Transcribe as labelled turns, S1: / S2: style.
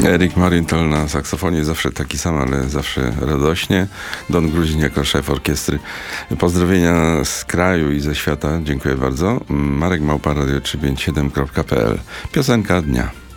S1: Erik Marienthal na saksofonie, zawsze taki sam, ale zawsze radośnie. Don Gruzin jako szef orkiestry. Pozdrowienia z kraju i ze świata. Dziękuję bardzo. Marek Małpa, radio357.pl. Piosenka dnia.